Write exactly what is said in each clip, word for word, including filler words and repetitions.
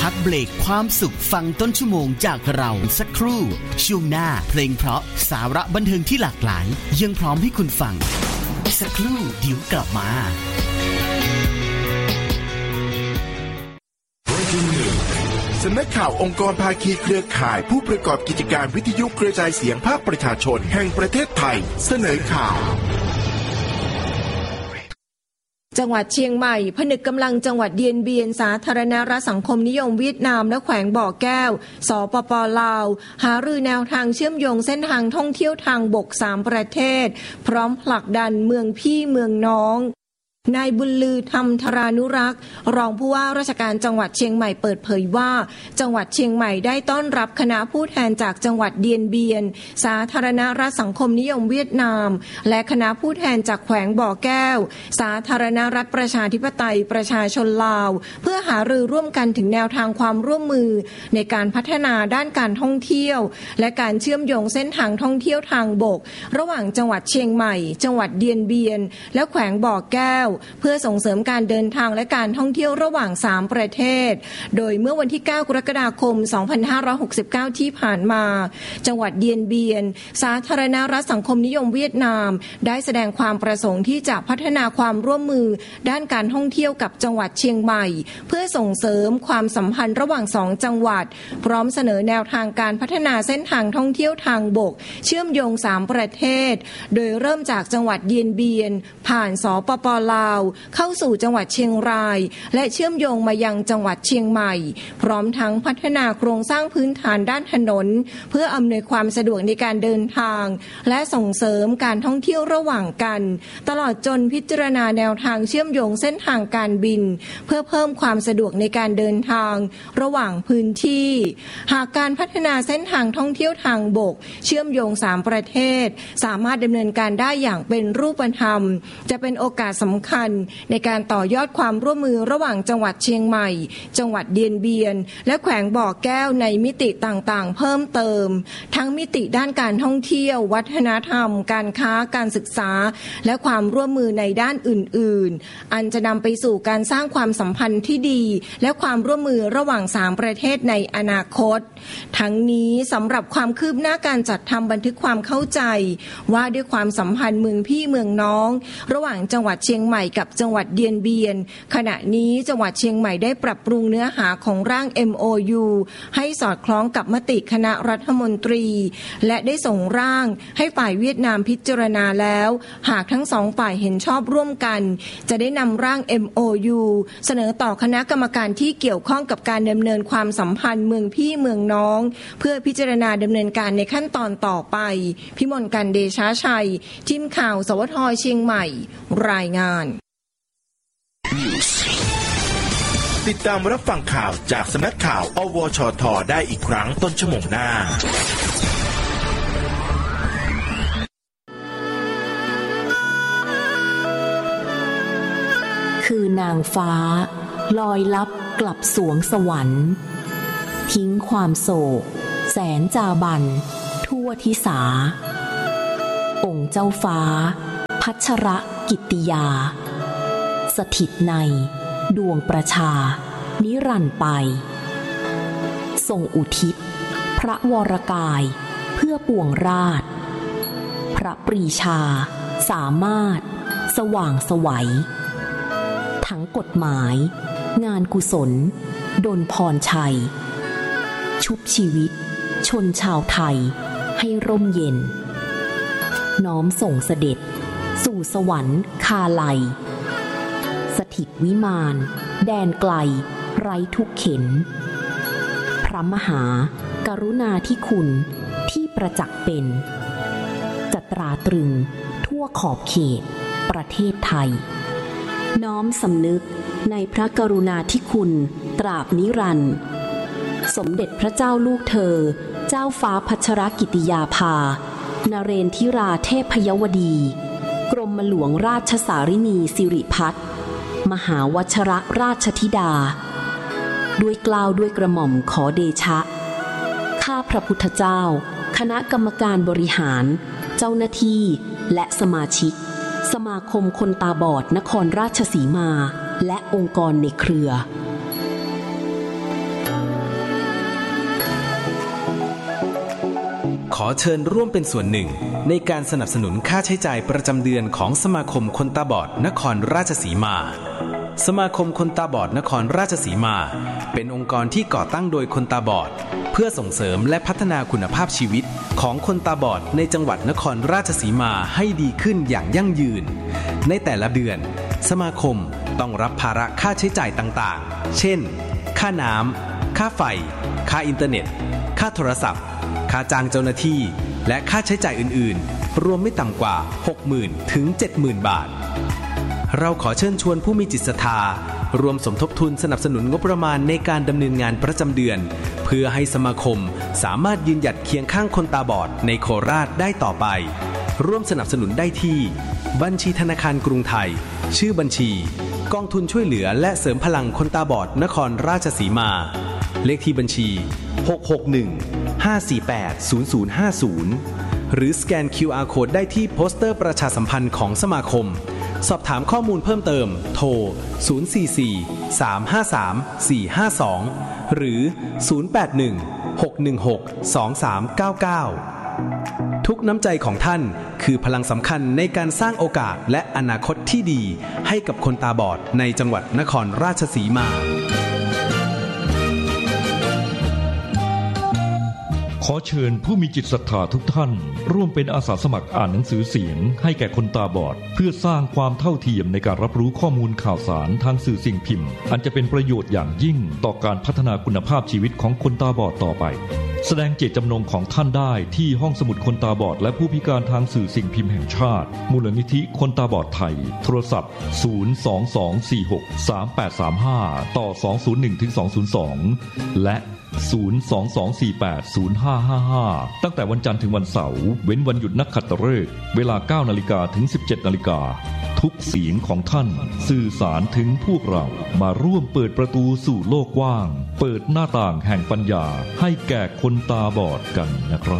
พักเบรกความสุขฟังต้นชั่วโมงจากเราสักครู่ช่วงหน้าเพลงเพราะสาระบันเทิงที่หลากหลายยังพร้อมให้คุณฟังสักครู่เดี๋ยวกลับมาสำนักข่าวองค์กรภาคีเครือข่ายผู้ประกอบกิจการวิทยุกระจายเสียงภาคประชาชนแห่งประเทศไทยเสนอข่าวจังหวัดเชียงใหม่ผนึกกำลังจังหวัดเดียนเบียนสาธารณรัฐสังคมนิยมเวียดนามและแขวงบ่อแก้วสปป.ลาวหารือแนวทางเชื่อมโยงเส้นทางท่องเที่ยวทางบกสามประเทศพร้อมผลักดันเมืองพี่เมืองน้องนายบุญลือธรรมธรานุรักษ์รองผู้ว่าราชการจังหวัดเชียงใหม่เปิดเผยว่าจังหวัดเชียงใหม่ได้ต้อนรับคณะผู้แทนจากจังหวัดเดียนเบียนสาธารณรัฐสังคมนิยมเวียดนามและคณะผู้แทนจากแขวงบ่อแก้วสาธารณรัฐประชาธิปไตยประชาชนลาวเพื่อหารือร่วมกันถึงแนวทางความร่วมมือในการพัฒนาด้านการท่องเที่ยวและการเชื่อมโยงเส้นทางท่องเที่ยวทางบกระหว่างจังหวัดเชียงใหม่จังหวัดเดียนเบียนและแขวงบ่อแก้วเพื่อส่งเสริมการเดินทางและการท่องเที่ยวระหว่างสามประเทศโดยเมื่อวันที่เก้ากรกฎาคมสองพันห้าร้อยหกสิบเก้าที่ผ่านมาจังหวัดเดียนเบียนสาธารณรัฐสังคมนิยมเวียดนามได้แสดงความประสงค์ที่จะพัฒนาความร่วมมือด้านการท่องเที่ยวกับจังหวัดเชียงใหม่เพื่อส่งเสริมความสัมพันธ์ระหว่างสองจังหวัดพร้อมเสนอแนวทางการพัฒนาเส้นทางท่องเที่ยวทางบกเชื่อมโยงสามประเทศโดยเริ่มจากจังหวัดเดียนเบียนผ่านสปป.ลาวเข้าสู่จังหวัดเชียงรายและเชื่อมโยงมายังจังหวัดเชียงใหม่พร้อมทั้งพัฒนาโครงสร้างพื้นฐานด้านถนนเพื่ออำนวยความสะดวกในการเดินทางและส่งเสริมการท่องเที่ยวระหว่างกันตลอดจนพิจารณาแนวทางเชื่อมโยงเส้นทางการบินเพื่อเพิ่มความสะดวกในการเดินทางระหว่างพื้นที่หากการพัฒนาเส้นทางท่องเที่ยวทางบกเชื่อมโยงสามประเทศสามารถดำเนินการได้อย่างเป็นรูปธรรมจะเป็นโอกาสสำคัญในการต่อยอดความร่วมมือระหว่างจังหวัดเชียงใหม่จังหวัดเดียนเบียนและแขวงบ่อแก้วในมิติต่างๆเพิ่มเติมทั้งมิติด้านการท่องเที่ยววัฒนธรรมการค้าการศึกษาและความร่วมมือในด้านอื่นๆอันจะนำไปสู่การสร้างความสัมพันธ์ที่ดีและความร่วมมือระหว่างสามประเทศในอนาคตทั้งนี้สำหรับความคืบหน้าการจัดทำบันทึกความเข้าใจว่าด้วยความสัมพันธ์เมืองพี่เมืองน้องระหว่างจังหวัดเชียงใหม่กับจังหวัดเดียนเบียนขณะนี้จังหวัดเชียงใหม่ได้ปรับปรุงเนื้อหาของร่าง เอ็ม โอ ยู ให้สอดคล้องกับมติคณะรัฐมนตรีและได้ส่งร่างให้ฝ่ายเวียดนามพิจารณาแล้วหากทั้งสองฝ่ายเห็นชอบร่วมกันจะได้นำร่าง เอ็ม โอ ยู เสนอต่อคณะกรรมการที่เกี่ยวข้องกับการดำเนินความสัมพันธ์เมืองพี่เมืองน้องเพื่อพิจารณาดำเนินการในขั้นตอนต่อไปพิมลกันเดชาชัยทีมข่าวสวทเชียงใหม่รายงานติดตามรับฟังข่าวจากสำนักข่าวอวชทได้อีกครั้งต้นชั่วโมงหน้าคือนางฟ้าลอยลับกลับสวงสวรรค์ทิ้งความโศกแสนจาบันทั่วทิสาองค์เจ้าฟ้าพัชรกิตติยาสถิตในดวงประชานิรันดร์ไปทรงอุทิศพระวรกายเพื่อปวงราชพระปรีชาสามารถสว่างไสวทั้งกฎหมายงานกุศลดลพรชัยชุบชีวิตชนชาวไทยให้ร่มเย็นน้อมส่งเสด็จสู่สวรรค์คาไลสถิตวิมานแดนไกลไร้ทุกเข็นพระมหากรุณาธิคุณที่ประจักษ์เป็นจะตราตรึงทั่วขอบเขตประเทศไทยน้อมสำนึกในพระกรุณาธิคุณตราบนิรันดร์สมเด็จพระเจ้าลูกเธอเจ้าฟ้าพัชรกิติยาภานเรนทิราเทพยวดีกรมหลวงราชสารินีสิริพัฒน์มหาวชรราชธิดาด้วยเกล้าด้วยกระหม่อมขอเดชะข้าพระพุทธเจ้าคณะกรรมการบริหารเจ้าหน้าที่และสมาชิกสมาคมคนตาบอดนครราชสีมาและองค์กรในเครือขอเชิญร่วมเป็นส่วนหนึ่งในการสนับสนุนค่าใช้จ่ายประจำเดือนของสมาคมคนตาบอดนครราชสีมาสมาคมคนตาบอดนครราชสีมาเป็นองค์กรที่ก่อตั้งโดยคนตาบอดเพื่อส่งเสริมและพัฒนาคุณภาพชีวิตของคนตาบอดในจังหวัดนครราชสีมาให้ดีขึ้นอย่างยั่งยืนในแต่ละเดือนสมาคมต้องรับภาระค่าใช้จ่ายต่างๆเช่นค่าน้ำค่าไฟค่าอินเทอร์เน็ตค่าโทรศัพท์ค่าจ้างเจ้าหน้าที่และค่าใช้จ่ายอื่นๆรวมไม่ต่ำกว่า หกหมื่น ถึง เจ็ดหมื่น บาทเราขอเชิญชวนผู้มีจิตศรัทธารวมสมทบทุนสนับสนุนงบประมาณในการดำเนินงานประจำเดือนเพื่อให้สมาคมสามารถยืนหยัดเคียงข้างคนตาบอดในโคราชได้ต่อไปร่วมสนับสนุนได้ที่บัญชีธนาคารกรุงไทยชื่อบัญชีกองทุนช่วยเหลือและเสริมพลังคนตาบอดนครราชสีมาเลขที่บัญชีหก หก หนึ่ง ห้า สี่ แปด ศูนย์ ศูนย์ ห้า ศูนย์หรือสแกน คิว อาร์ Code ได้ที่โปสเตอร์ประชาสัมพันธ์ของสมาคมสอบถามข้อมูลเพิ่มเติมโทรศูนย์ สี่ สี่ สาม ห้า สาม สี่ ห้า สองหรือศูนย์ แปด หนึ่ง หก หนึ่ง หก สอง สาม เก้า เก้าทุกน้ำใจของท่านคือพลังสำคัญในการสร้างโอกาสและอนาคตที่ดีให้กับคนตาบอดในจังหวัดนครราชสีมาขอเชิญผู้มีจิตศรัทธาทุกท่านร่วมเป็นอาสาสมัครอ่านหนังสือเสียงให้แก่คนตาบอดเพื่อสร้างความเท่าเทียมในการรับรู้ข้อมูลข่าวสารทางสื่อสิ่งพิมพ์อันจะเป็นประโยชน์อย่างยิ่งต่อการพัฒนาคุณภาพชีวิตของคนตาบอดต่อไปแสดงเจตจำนงของท่านได้ที่ห้องสมุดคนตาบอดและผู้พิการทางสื่อสิ่งพิมพ์แห่งชาติมูลนิธิคนตาบอดไทยโทรศัพท์ศูนย์ สอง สอง สี่ หก สาม แปด สาม ห้าต่อสอง ศูนย์ หนึ่ง ถึง สอง ศูนย์ สองและศูนย์ สอง สอง สี่ แปด ศูนย์ ห้า ห้า ห้าตั้งแต่วันจันทร์ถึงวันเสาร์เว้นวันหยุดนักขัตฤกษ์เวลา เก้า นาฬิกาถึง สิบเจ็ด นาฬิกาทุกเสียงของท่านสื่อสารถึงพวกเรามาร่วมเปิดประตูสู่โลกกว้างเปิดหน้าต่างแห่งปัญญาให้แก่คนตาบอดกันนะครับ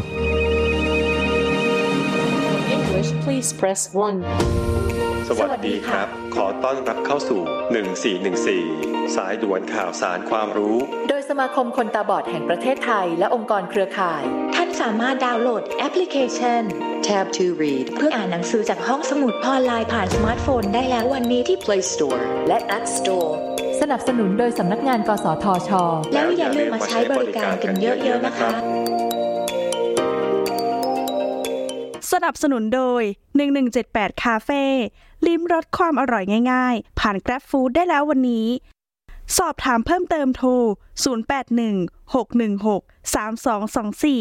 English please press one สวัสดีครับขอต้อนรับเข้าสู่หนึ่งสี่หนึ่งสี่สายด่วนข่าวสารความรู้โดยสมาคมคนตาบอดแห่งประเทศไทยและองค์กรเครือข่ายท่านสามารถดาวน์โหลดแอปพลิเคชัน Tab to Read เพื่ออ่านหนังสือจากห้องสมุดออนไลน์ผ่านสมาร์ทโฟนได้แล้ววันนี้ที่ Play Store และ App Store สนับสนุนโดยสำนักงานกสทช.แล้วอย่าลืมมาใช้บริการกันเยอะๆนะคะสนับสนุนโดยหนึ่งหนึ่งเจ็ดแปดคาเฟ่ลิ้มรสความอร่อยง่ายๆผ่าน Grab Food ได้แล้ววันนี้สอบถามเพิ่มเติมโทรศูนย์ แปด หนึ่ง หก หนึ่ง หก สาม สอง สอง สี่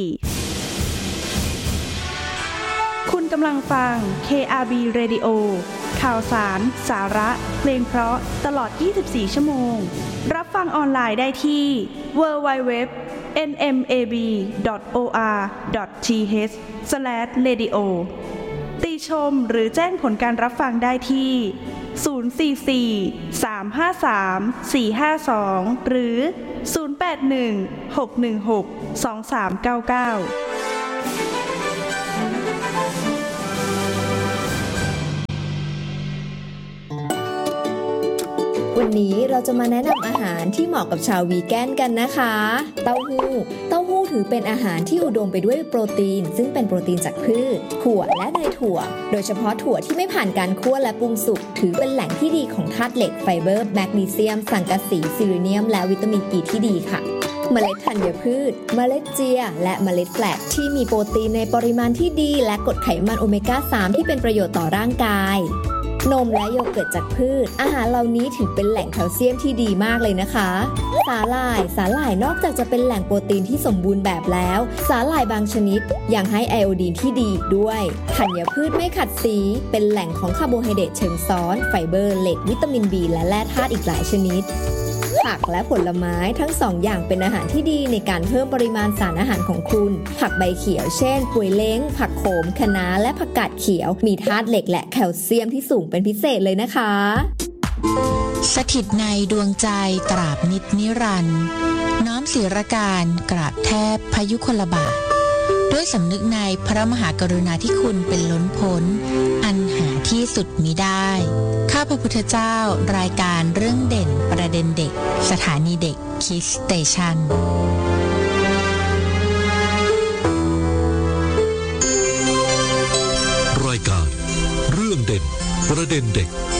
คุณกำลังฟัง เค อาร์ บี Radio ข่าวสารสาระเพลงเพราะตลอดยี่สิบสี่ชั่วโมงรับฟังออนไลน์ได้ที่ ดับเบิลยู ดับเบิลยู ดับเบิลยู ดอท เอ็น เอ็ม เอ บี ดอท โอ อาร์ ดอท ที เอช สแลช เรดิโอ ติชมหรือแจ้งผลการรับฟังได้ที่ศูนย์ สี่ สี่ สาม ห้า สาม สี่ ห้า สองหรือศูนย์ แปด หนึ่ง หก หนึ่ง หก สอง สาม เก้า เก้าวันนี้เราจะมาแนะนำอาหารที่เหมาะกับชาววีแกนกันนะคะเต้าหู้เต้าหู้ถือเป็นอาหารที่อุดมไปด้วยโปรตีนซึ่งเป็นโปรตีนจากพืชถั่วและเนยถั่วโดยเฉพาะถั่วที่ไม่ผ่านการคั่วและปรุงสุกถือเป็นแหล่งที่ดีของธาตุเหล็กไฟเบอร์แมกนีเซียมสังกะสีซิลิเนียมและวิตามินอีที่ดีค่ะเมล็ดธัญพืชเมล็ดเจียและเมล็ดแฟลกที่มีโปรตีนในปริมาณที่ดีและกรดไขมันโอเมก้า สาม ที่เป็นประโยชน์ต่อร่างกายนมและโยเกิร์ตจากพืชอาหารเหล่านี้ถือเป็นแหล่งแคลเซียมที่ดีมากเลยนะคะสาหร่ายสาหร่ายนอกจากจะเป็นแหล่งโปรตีนที่สมบูรณ์แบบแล้วสาหร่ายบางชนิดยังให้ไอโอดีนที่ดีอีกด้วยธัญพืชไม่ขัดสีเป็นแหล่งของคาร์โบไฮเดรตเชิงซ้อนไฟเบอร์เหล็กวิตามิน B และแร่ธาตุอีกหลายชนิดผักและผลไม้ทั้งสองอย่างเป็นอาหารที่ดีในการเพิ่มปริมาณสารอาหารของคุณผักใบเขียวเช่นป่วยเล้งผักโขมคะน้าและผักกาดเขียวมีธาตุเหล็กและแคลเซียมที่สูงเป็นพิเศษเลยนะคะสถิตในดวงใจตราบนิจนิรันดร์น้อมศิรการกราบแทบพยุคลบาทด้วยสำนึกในพระมหากรุณาธิคุณเป็นล้นพ้นอันหาที่สุดมิได้ข้าพระพุทธเจ้ารายการเรื่องเด่นประเด็นเด็กสถานีเด็กคิดสเตชันรื่องเด่นประเด็นเด็ก